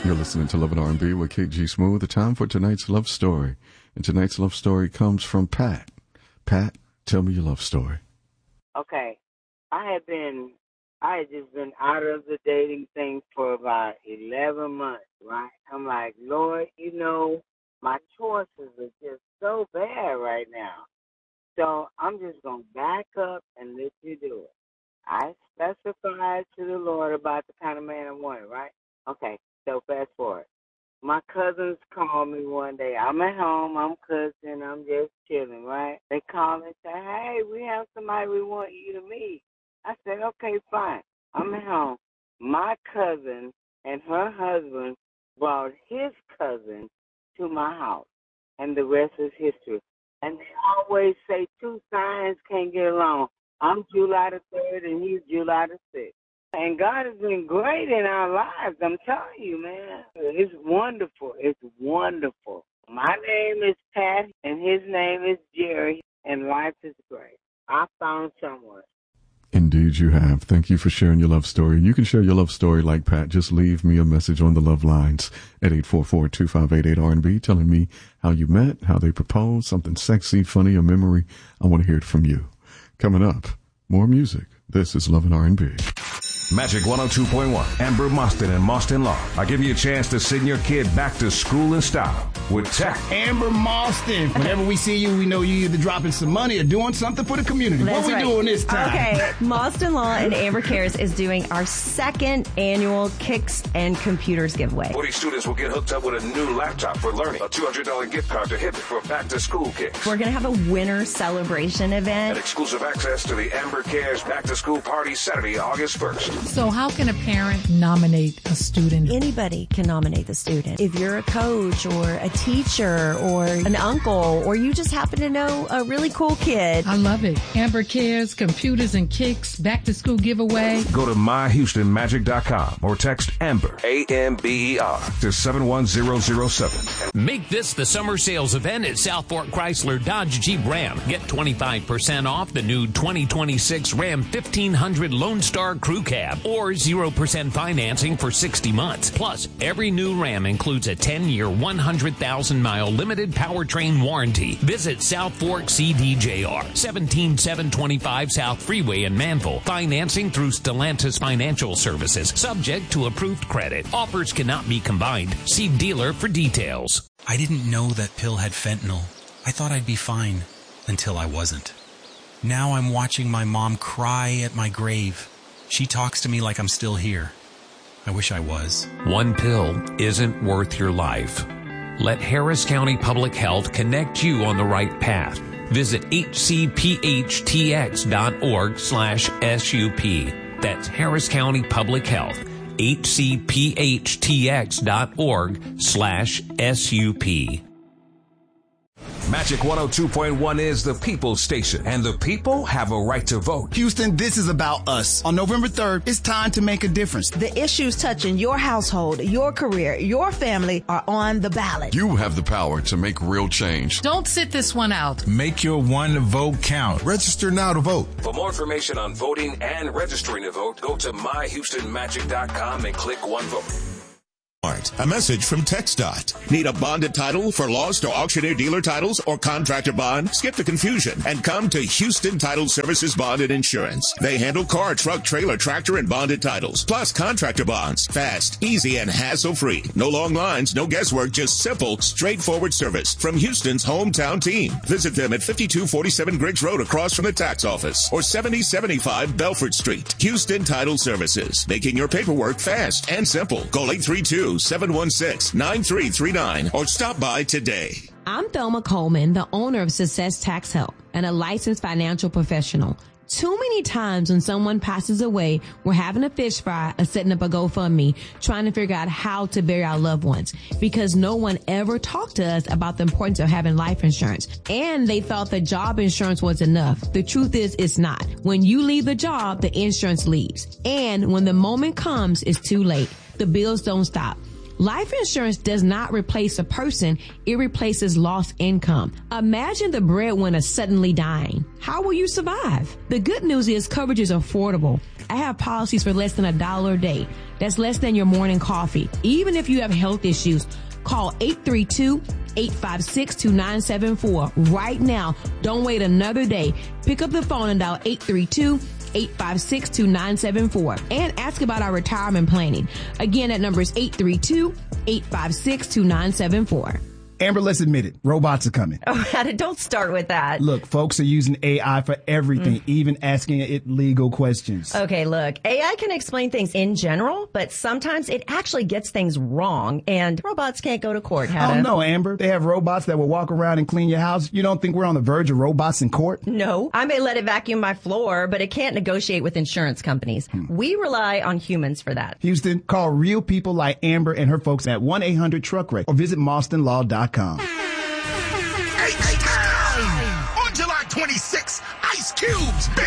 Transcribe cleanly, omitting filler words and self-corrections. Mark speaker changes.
Speaker 1: You're listening to Love and R&B with Kate G. Smooth. The time for tonight's love story. And tonight's love story comes from Pat. Pat, tell me your love story.
Speaker 2: Okay. I had just been out of the dating thing for about 11 months, right? I'm like, Lord, my choices are just so bad right now. So I'm just going to back up and let you do it. I specified to the Lord about the kind of man I wanted, right? Okay, so fast forward. My cousins called me one day. I'm at home, I'm cooking, I'm just chilling, right? They call me and say, hey, we have somebody we want you to meet. I said, okay, fine. I'm at home. My cousin and her husband brought his cousin to my house, and the rest is history. And they always say two signs can't get along. I'm July the 3rd, and he's July the 6th. And God has been great in our lives. I'm telling you, man. It's wonderful. It's wonderful. My name is Pat, and his name is Jerry, and life is great. I found someone.
Speaker 1: Indeed you have. Thank you for sharing your love story. You can share your love story like Pat. Just leave me a message on the love lines at 844-2588-R&B telling me how you met, how they proposed, something sexy, funny, a memory. I want to hear it from you. Coming up, more music. This is Love and R&B.
Speaker 3: Magic 102.1, Amber Moston and Moston Law. I give you a chance to send your kid back to school in style with tech.
Speaker 4: Amber Moston. Whenever we see you, we know you either dropping some money or doing something for the community.
Speaker 5: That's
Speaker 4: what we doing this time?
Speaker 5: Okay, Moston Law and Amber Cares is doing our second annual Kicks and Computers giveaway.
Speaker 3: 40 students will get hooked up with a new laptop for learning, a $200 gift card to hit for back-to-school kicks.
Speaker 5: We're going to have a winter celebration event.
Speaker 3: And exclusive access to the Amber Cares back-to-school party Saturday, August 1st.
Speaker 6: So how can a parent nominate a student?
Speaker 5: Anybody can nominate the student. If you're a coach or a teacher or an uncle, or you just happen to know a really cool kid.
Speaker 6: I love it. Amber Cares, Computers and Kicks, back to school giveaway.
Speaker 3: Go to myhoustonmagic.com or text Amber, A-M-B-E-R, to 71007.
Speaker 7: Make this the summer sales event at South Fork Chrysler Dodge Jeep Ram. Get 25% off the new 2026 Ram 1500 Lone Star Crew Cab or 0% financing for 60 months. Plus, every new Ram includes a 10-year, 100,000-mile limited powertrain warranty. Visit South Fork CDJR, 17725 South Freeway in Manville. Financing through Stellantis Financial Services, subject to approved credit. Offers cannot be combined. See dealer for details.
Speaker 8: I didn't know that pill had fentanyl. I thought I'd be fine until I wasn't. Now I'm watching my mom cry at my grave. She talks to me like I'm still here. I wish I was.
Speaker 7: One pill isn't worth your life. Let Harris County Public Health connect you on the right path. Visit hcphtx.org/SUP. That's Harris County Public Health. hcphtx.org/SUP.
Speaker 3: Magic 102.1 is the people's station, and the people have a right to vote.
Speaker 4: Houston, this is about us. On November 3rd, it's time to make a difference.
Speaker 9: The issues touching your household, your career, your family are on the ballot.
Speaker 1: You have the power to make real change.
Speaker 6: Don't sit this one out.
Speaker 10: Make your one vote count. Register now to vote.
Speaker 3: For more information on voting and registering to vote, go to myhoustonmagic.com and click One Vote.
Speaker 11: A message from TxDOT. Need a bonded title for lost or auctioneer dealer titles or contractor bond? Skip the confusion and come to Houston Title Services Bonded Insurance. They handle car, truck, trailer, tractor, and bonded titles, plus contractor bonds. Fast, easy, and hassle-free. No long lines, no guesswork, just simple, straightforward service from Houston's hometown team. Visit them at 5247 Griggs Road across from the tax office or 7075 Belford Street. Houston Title Services, making your paperwork fast and simple. Call 832-716-9339 or stop by today.
Speaker 12: I'm Thelma Coleman, the owner of Success Tax Help and a licensed financial professional. Too many times when someone passes away, we're having a fish fry or setting up a GoFundMe, trying to figure out how to bury our loved ones because no one ever talked to us about the importance of having life insurance. And they thought the job insurance was enough. The truth is it's not. When you leave the job, the insurance leaves. And when the moment comes, it's too late. The bills don't stop. Life insurance does not replace a person. It replaces lost income. Imagine the breadwinner suddenly dying. How will you survive? The good news is coverage is affordable. I have policies for less than $1 a day. That's less than your morning coffee. Even if you have health issues, call 832-856-2974 right now. Don't wait another day. Pick up the phone and dial 832-856-2974 and ask about our retirement planning. Again, that number is 832-856-2974.
Speaker 4: Amber, let's admit it. Robots are coming.
Speaker 5: Oh, don't start with that.
Speaker 4: Look, folks are using AI for everything, even asking it legal questions.
Speaker 5: Okay, look, AI can explain things in general, but sometimes it actually gets things wrong, and robots can't go to court.
Speaker 4: Oh, no, Amber. They have robots that will walk around and clean your house. You don't think we're on the verge of robots in court?
Speaker 5: No. I may let it vacuum my floor, but it can't negotiate with insurance companies. We rely on humans for that.
Speaker 4: Houston, call real people like Amber and her folks at 1-800-TRUCK-WRECK or visit MarstonLaw.com.